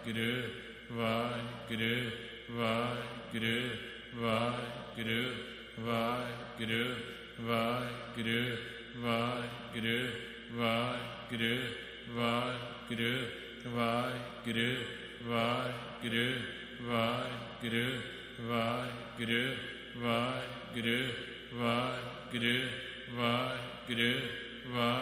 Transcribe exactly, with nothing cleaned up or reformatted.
Waheguru Waheguru Waheguru Waheguru Waheguru Waheguru Waheguru Waheguru Waheguru Waheguru Waheguru Waheguru Waheguru Waheguru Waheguru Waheguru Waheguru ਵਾਹਿ